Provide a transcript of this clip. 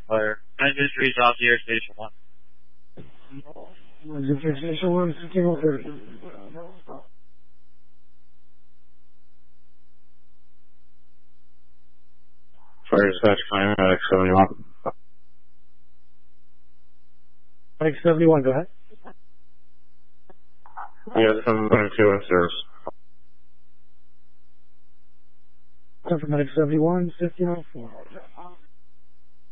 fire. I just reached off to Air Station 1. Air Station 1, 1530. Fire dispatch climbing at X71. X71, go ahead. Yeah, 722 in service. From X71, 1504.